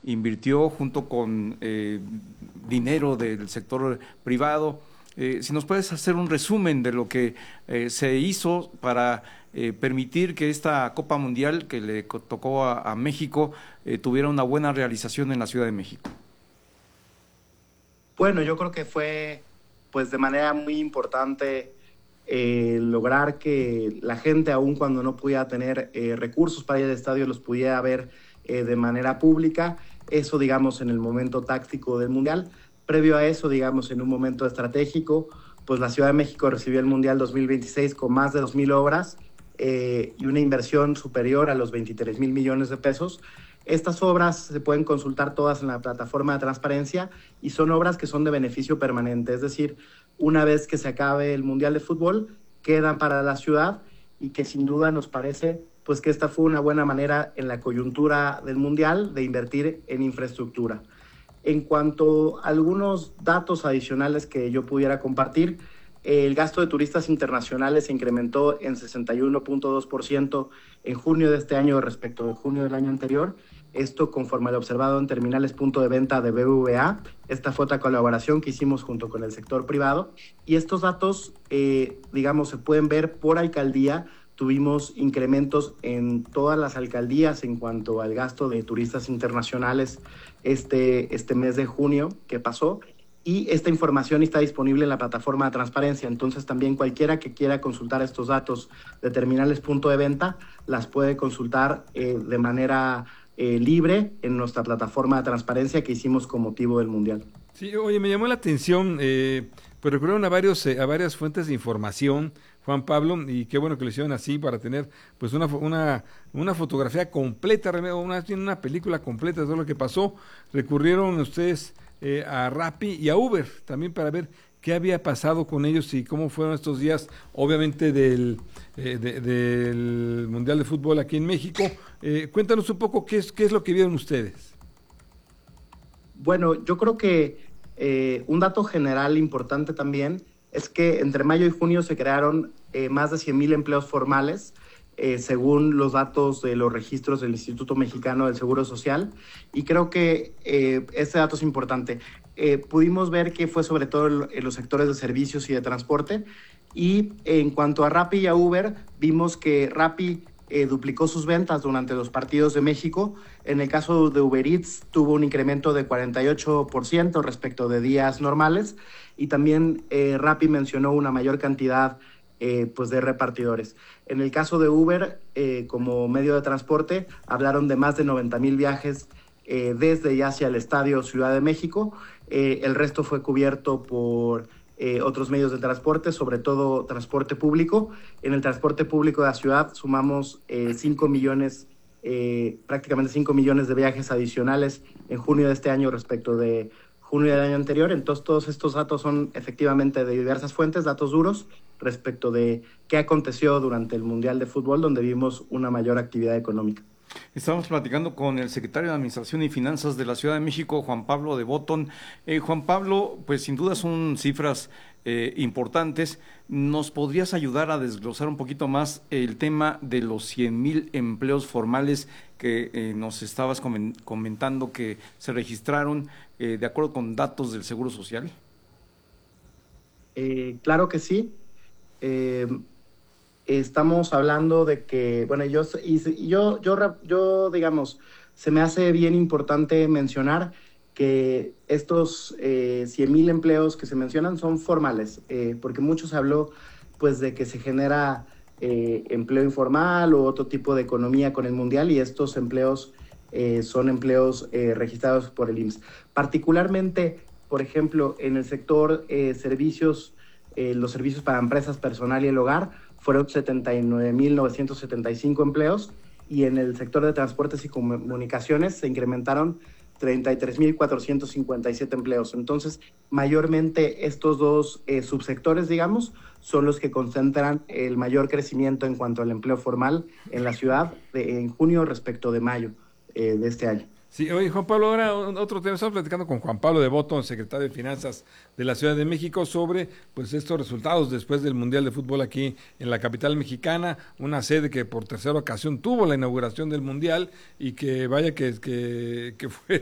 invirtió junto con dinero del sector privado. Si nos puedes hacer un resumen de lo que se hizo para permitir que esta Copa Mundial que le tocó a México tuviera una buena realización en la Ciudad de México. Bueno, yo creo que fue pues de manera muy importante lograr que la gente, aun cuando no pudiera tener recursos para ir al estadio, los pudiera ver de manera pública. Eso, digamos, en el momento táctico del Mundial. Previo a eso, digamos, en un momento estratégico, pues la Ciudad de México recibió el Mundial 2026 con más de 2,000 obras y una inversión superior a los 23,000 millones de pesos. Estas obras se pueden consultar todas en la plataforma de transparencia y son obras que son de beneficio permanente, es decir, una vez que se acabe el Mundial de Fútbol, quedan para la ciudad y que sin duda nos parece pues que esta fue una buena manera en la coyuntura del Mundial de invertir en infraestructura. En cuanto a algunos datos adicionales que yo pudiera compartir, el gasto de turistas internacionales se incrementó en 61.2% en junio de este año respecto de junio del año anterior. Esto conforme a lo observado en terminales punto de venta de BBVA. Esta fue otra colaboración que hicimos junto con el sector privado. Y estos datos, digamos, se pueden ver por alcaldía. Tuvimos incrementos en todas las alcaldías en cuanto al gasto de turistas internacionales este mes de junio que pasó. Y esta información está disponible en la plataforma de transparencia, entonces también cualquiera que quiera consultar estos datos de terminales punto de venta las puede consultar de manera libre en nuestra plataforma de transparencia que hicimos con motivo del Mundial. Sí, oye, me llamó la atención, pues recurrieron a varias fuentes de información, Juan Pablo, y qué bueno que lo hicieron así para tener pues una fotografía completa, una película completa de todo lo que pasó. Recurrieron ustedes a Rappi y a Uber también para ver qué había pasado con ellos y cómo fueron estos días, obviamente del Mundial de Fútbol aquí en México. Cuéntanos un poco qué es lo que vieron ustedes. Bueno, yo creo que un dato general importante también es que entre mayo y junio se crearon más de 100,000 empleos formales, según los datos de los registros del Instituto Mexicano del Seguro Social, y creo que este dato es importante. Pudimos ver que fue sobre todo en los sectores de servicios y de transporte, y en cuanto a Rappi y a Uber, vimos que Rappi duplicó sus ventas durante los partidos de México. En el caso de Uber Eats tuvo un incremento de 48% respecto de días normales, y también Rappi mencionó una mayor cantidad pues de repartidores. En el caso de Uber, como medio de transporte, hablaron de más de 90,000 viajes desde y hacia el Estadio Ciudad de México. El resto fue cubierto por otros medios de transporte, sobre todo transporte público. En el transporte público de la ciudad sumamos 5 millones, prácticamente 5 millones de viajes adicionales en junio de este año respecto de junio del año anterior. Entonces todos estos datos son efectivamente de diversas fuentes, datos duros respecto de qué aconteció durante el Mundial de Fútbol, donde vimos una mayor actividad económica. Estamos platicando con el secretario de Administración y Finanzas de la Ciudad de México, Juan Pablo de Botton. Juan Pablo, pues sin duda son cifras importantes. ¿Nos podrías ayudar a desglosar un poquito más el tema de los 100,000 empleos formales que nos estabas comentando que se registraron de acuerdo con datos del Seguro Social? Claro que sí. Estamos hablando de que, bueno, yo digamos, se me hace bien importante mencionar que estos 100,000 empleos que se mencionan son formales, porque mucho se habló pues de que se genera empleo informal o otro tipo de economía con el Mundial, y estos empleos son empleos registrados por el IMSS. Particularmente, por ejemplo, en el sector servicios, los servicios para empresas, personal y el hogar, fueron 79,975 empleos, y en el sector de transportes y comunicaciones se incrementaron 33,457 empleos. Entonces, mayormente estos dos subsectores, digamos, son los que concentran el mayor crecimiento en cuanto al empleo formal en la ciudad en junio respecto de mayo de este año. Sí, oye, Juan Pablo, ahora otro tema. Estamos platicando con Juan Pablo de Botton, secretario de Finanzas de la Ciudad de México, sobre pues estos resultados después del Mundial de Fútbol aquí en la capital mexicana, una sede que por tercera ocasión tuvo la inauguración del Mundial y que vaya que fue